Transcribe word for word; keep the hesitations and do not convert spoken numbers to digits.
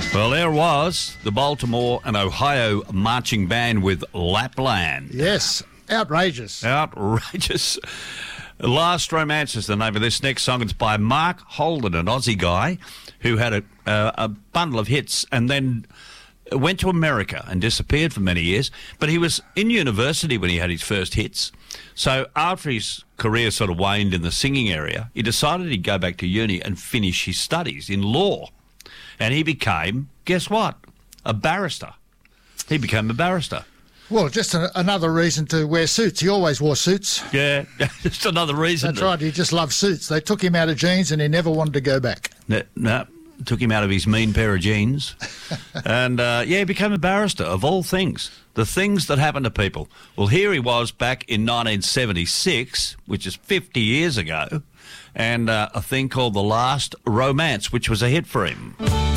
Well, there was the Baltimore and Ohio marching band with Lapland. Yes, outrageous. Outrageous. Last Romance is the name of this next song. It's by Mark Holden, an Aussie guy who had a, uh, a bundle of hits and then went to America and disappeared for many years. But he was in university when he had his first hits. So after his career sort of waned in the singing area, he decided he'd go back to uni and finish his studies in law. And he became, guess what? A barrister. He became a barrister. Well, just a, another reason to wear suits. He always wore suits. Yeah, just another reason. That's right. He just loved suits. They took him out of jeans and he never wanted to go back. No, no took him out of his mean pair of jeans. and, uh, yeah, he became a barrister, of all things. The things that happen to people. Well, here he was back in nineteen seventy-six, which is fifty years ago, and uh, a thing called The Last Romance, which was a hit for him.